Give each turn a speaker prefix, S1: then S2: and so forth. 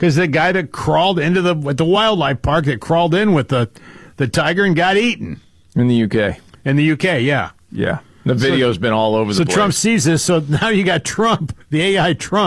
S1: Because the guy that crawled into the wildlife park that crawled in with the tiger and got eaten.
S2: In the UK.
S1: In the UK, yeah.
S2: Yeah. The video's been all over the place.
S1: So Trump sees this, so now you got Trump, the AI Trump.